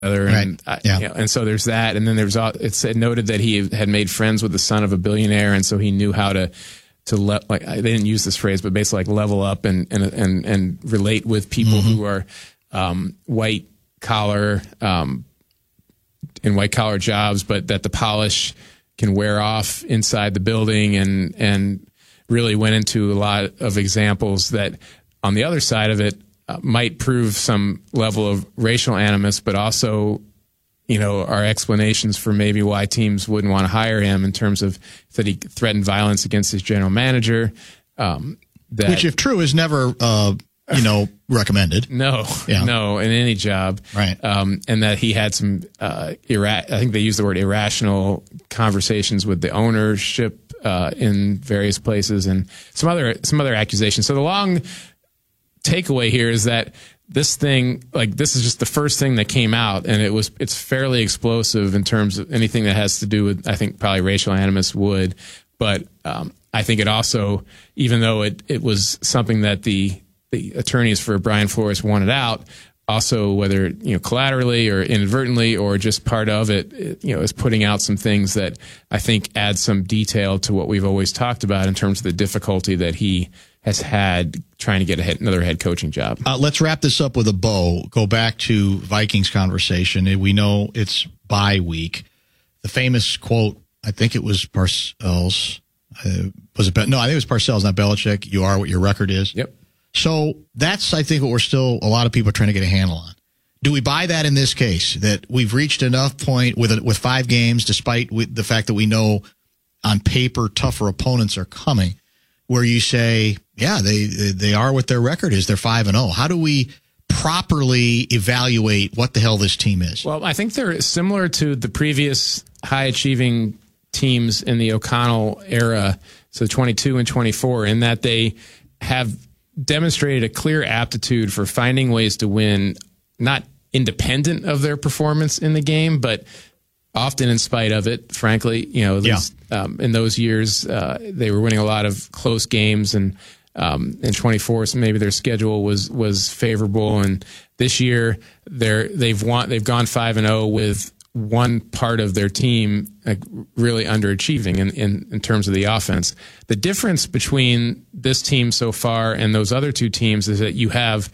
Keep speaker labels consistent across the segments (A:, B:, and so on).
A: And,
B: Right.
A: and so there's that. And then it's noted that he had made friends with the son of a billionaire. And so he knew how to they didn't use this phrase, but basically like level up and relate with people who are, white collar, in white collar jobs, but that the polish can wear off inside the building, and really went into a lot of examples that on the other side of it might prove some level of racial animus, but also, are explanations for maybe why teams wouldn't want to hire him, in terms of that he threatened violence against his general manager.
B: Which, if true, is never, recommended.
A: No, in any job.
B: Right.
A: And that he had some, I think they use the word irrational conversations with the ownership in various places, and some other accusations. So the long takeaway here is that this thing, this is just the first thing that came out, and it's fairly explosive in terms of anything that has to do with, I think probably racial animus would, but I think it also, even though it was something that the attorneys for Brian Flores wanted out, also whether collaterally or inadvertently or just part of it, is putting out some things that I think add some detail to what we've always talked about in terms of the difficulty that he has had trying to get another head coaching job.
B: Let's wrap this up with a bow. Go back to Vikings conversation. We know it's bye week. The famous quote, I think it was Parcells. I think it was Parcells, not Belichick. You are what your record is.
A: Yep.
B: So that's, I think, what a lot of people are trying to get a handle on. Do we buy that in this case, that we've reached enough point with 5 games, despite the fact that we know on paper tougher opponents are coming, where you say, yeah, they are what their record is. They're 5-0. How do we properly evaluate what the hell this team is?
A: Well, I think they're similar to the previous high-achieving teams in the O'Connell era, so 22 and 24, in that they have demonstrated a clear aptitude for finding ways to win, not independent of their performance in the game, but often in spite of it, frankly. In those years, they were winning a lot of close games, and in 24, so maybe their schedule was favorable. And this year, they've gone 5-0 with one part of their team really underachieving in terms of the offense. The difference between this team so far and those other two teams is that you have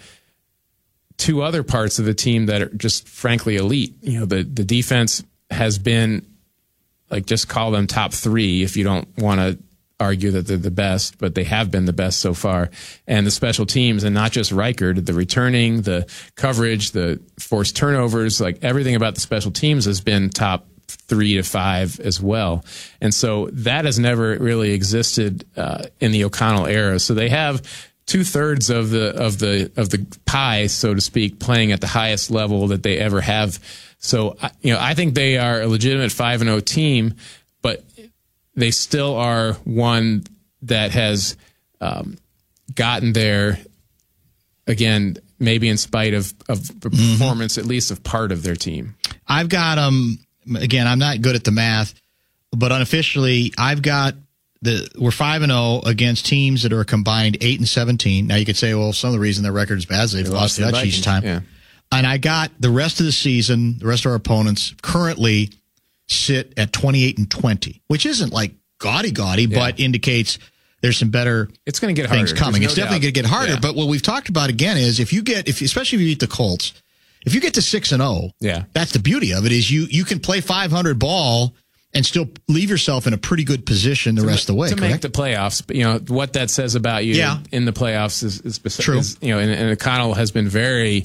A: two other parts of the team that are just frankly elite. The defense has been, just call them top 3 if you don't want to argue that they're the best, but they have been the best so far. And the special teams, and not just Reichard, the returning, the coverage, the forced turnovers, everything about the special teams has been top 3 to 5 as well. And so that has never really existed in the O'Connell era. So they have 2/3 of the pie, so to speak, playing at the highest level that they ever have. So, I think they are a legitimate 5-0 team, but they still are one that has gotten there, again, maybe in spite of the performance, at least of part of their team.
B: I've got again, I'm not good at the math, but unofficially, I've got we're 5-0 against teams that are a combined 8-17. Now you could say, well, some of the reason their record is bad is they've lost to that Chiefs time.
A: Yeah.
B: And I got the rest of the season, the rest of our opponents currently sit at 28-20, which isn't gaudy, but indicates there's some better
A: it's going to get
B: things
A: harder.
B: coming. It's definitely going to get harder.
A: Yeah.
B: But what we've talked about again is especially if you beat the Colts, if you get to 6-0, that's the beauty of it, is you can play 500 ball and still leave yourself in a pretty good position the rest of the way.
A: To make the playoffs, but what that says about you in the playoffs is
B: true.
A: And O'Connell has been very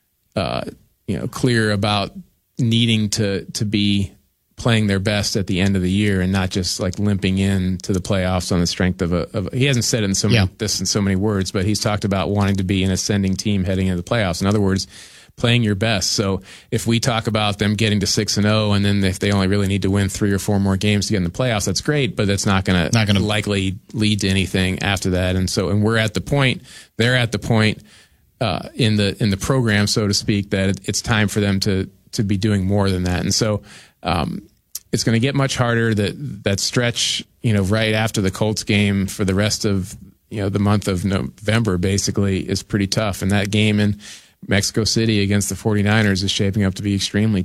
A: clear about needing to be playing their best at the end of the year and not just limping in to the playoffs on the strength of he hasn't said it in so many words, but he's talked about wanting to be an ascending team heading into the playoffs. In other words, playing your best. So if we talk about them getting to 6-0, and then if they only really need to win 3 or 4 more games to get in the playoffs, that's great, but that's not going to likely lead to anything after that. And we're at the point, they're at the point in the program, so to speak, that it's time for them to be doing more than that. And so it's going to get much harder. That stretch, right after the Colts game for the rest of the month of November basically is pretty tough. And that game in Mexico City against the 49ers is shaping up to be extremely